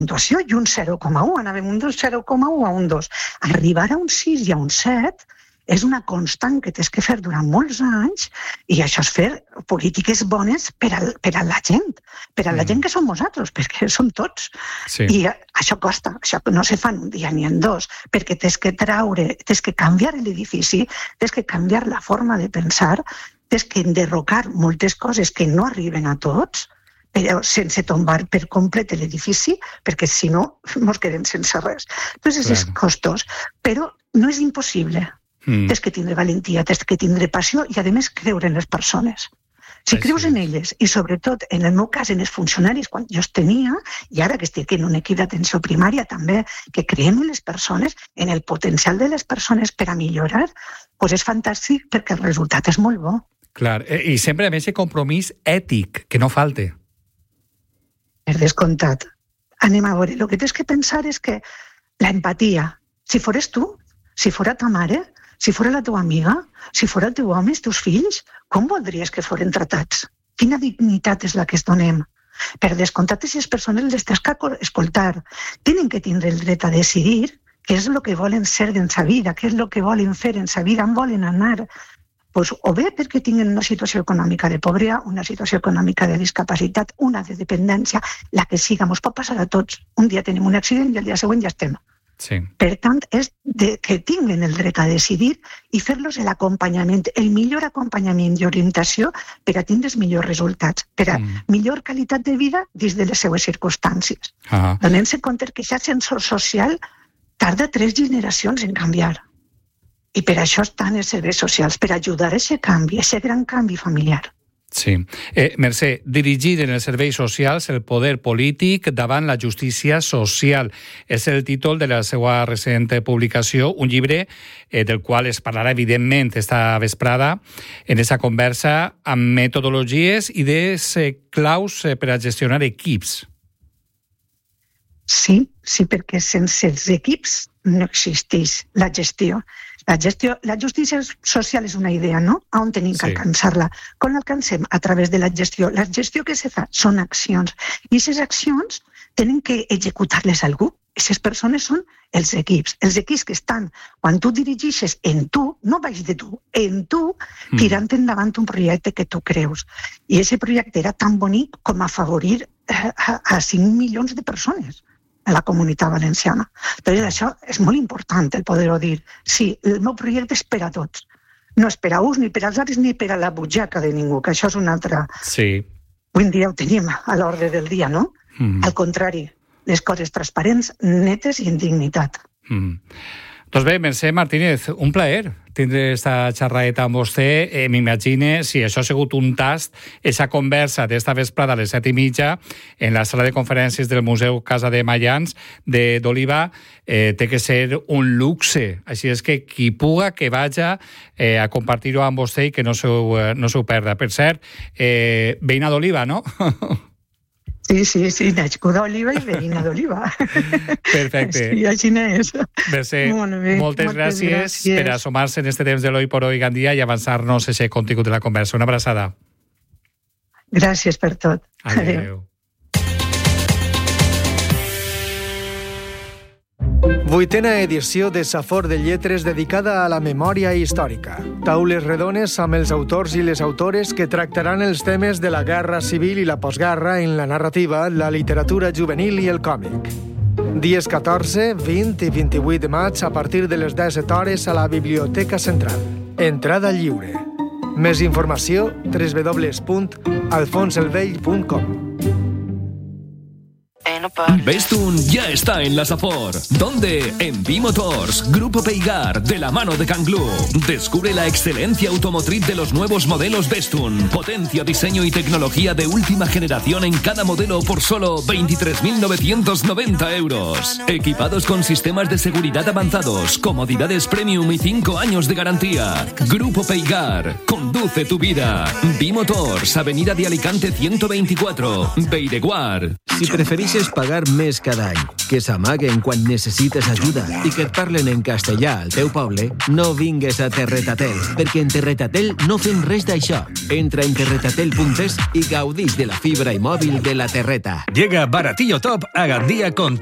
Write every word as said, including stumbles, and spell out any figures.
puntuació i un zero coma u, anàvem un zero coma u a un dos. Arribar a un sis i a un set és una constant que tens que fer durant molts anys i això és fer polítiques bones per a, per a la gent, per a la gent que som nosaltres, perquè som tots. Sí. I això costa, això no se fa en un dia ni en dos, perquè tens que traure, tens que canviar l'edifici, tens que canviar la forma de pensar, tens que enderrocar moltes coses que no arriben a tots, però sense tombar per complet l'edifici, perquè si no ens quedem sense res. Entonces és costós, però no és impossible. Mm. Tens que tindre valentia, tens que tindre passió i, a més, creure en les persones. Si Així creus en elles, i sobretot, en el meu cas, en els funcionaris, quan jo els tenia, i ara que estic en un equip d'atenció primària també, que creiem en les persones, en el potencial de les persones per a millorar, doncs és fantàstic perquè el resultat és molt bo. Clar, i sempre amb aquest compromís ètic, que no falte. Per descomptat. Anem a veure, el que tens que pensar és que l'empatia, si fores tu, si fora ta mare, si fora la teva amiga, si fora el teu home, els teus fills, com voldries que foren tratats? Quina dignitat és la que es donem? Per descomptat, aquestes persones les tens que escoltar. Tenen que tindre el dret a decidir què és el que volen ser en sa vida, què és el que volen fer en sa vida, on volen anar. Pues, o bé perquè tinguin una situació econòmica de pobresa, una situació econòmica de discapacitat, una de dependència, la que siga, ens pot passar a tots. Un dia tenim un accident i el dia següent ja estem. Sí. Per tant, és de, que tinguin el dret a decidir i fer-los l'acompanyament, el millor acompanyament i orientació per a tindre els millors resultats, per a mm. millor qualitat de vida dins de les seues circumstàncies. Uh-huh. Donem-se compte que aquest ascensor social tarda tres generacions en canviar. I per això estan els serveis socials, per ajudar a aquest canvi, a aquest gran canvi familiar. Sí. Eh, Mercè, dirigir en els serveis socials el poder polític davant la justícia social. És el títol de la seva recent publicació, un llibre eh, del qual es parlarà, evidentment, esta vesprada, en aquesta conversa amb metodologies i idees eh, claus eh, per a gestionar equips. Sí, sí, perquè sense els equips no existeix la gestió. La gestió, la justícia social és una idea, no? A on tenim que sí. alcançar-la? Com l'alcancem? A través de la gestió. La gestió que se fa són accions. I aquestes accions tenen que executar-les algú. Aquestes persones són els equips. Els equips que estan, quan tu dirigeixes en tu, no baix de tu, en tu, tirant endavant un projecte que tu creus. I aquest projecte era tan bonic com afavorir a, a cinc milions de persones a la comunitat valenciana. Entonces, això és molt important, el poder-ho dir. Sí, el meu projecte és per a tots. No és per a uns, ni per als altres, ni per a la butxaca de ningú, que això és una altra... Sí. Avui en dia ho tenim a l'ordre del dia, no? Mm. Al contrari, les coses transparents, netes i en dignitat. Mm. Doncs bé, Mercè Martínez, un plaer tindre esta xerradeta amb vostè. Eh, M'imagine, si això ha sigut un tast, esa conversa d'esta vesprada a les set i mitja en la sala de conferències del Museu Casa de Mayans de d'Oliva eh, té que ser un luxe. Així és que qui puga que vaja eh, a compartir-ho amb vostè i que no se ho, eh, no se ho perda. Per cert, eh, veïna d'Oliva, no? Sí, sí, sí, nascuda a Oliva i veïna d'Oliva. Perfecte. Sí, així és. Mercè, molt bé, moltes, moltes gràcies, gràcies per assomar-se en este temps de l'Hoy por Hoy Gandia i avançar-nos aquest contingut de la conversa. Una abraçada. Gràcies per tot. Adéu. Adéu. Vuitena edició de Safor de Lletres dedicada a la memòria històrica. Taules redones amb els autors i les autores que tractaran els temes de la guerra civil i la postguerra en la narrativa, la literatura juvenil i el còmic. Dies catorze, vint i vint-i-vuit de maig a partir de les disset hores a la Biblioteca Central. Entrada lliure. Més informació doble u doble u doble u punt alfons el vell punt com. Bestun ya está en la Safor. ¿Dónde? En Bimotors, Grupo Peigar, de la mano de Canglú. Descubre la excelencia automotriz de los nuevos modelos Bestun. Potencia, diseño y tecnología de última generación en cada modelo por solo veintitrés mil novecientos noventa euros. Equipados con sistemas de seguridad avanzados, comodidades premium y cinco años de garantía. Grupo Peigar, conduce tu vida. Bimotors, Avenida de Alicante ciento veinticuatro, Beireguar. Si preferixes pagar més cada any, que s'amaguen quan necessites ajuda i que et parlen en castellà al teu poble, no vingues a Terretatel, perquè en Terretatel no fem res d'això. Entra en terretatel punt es i gaudix de la fibra i mòbil de la Terreta. Llega Baratillo Top a Gandía con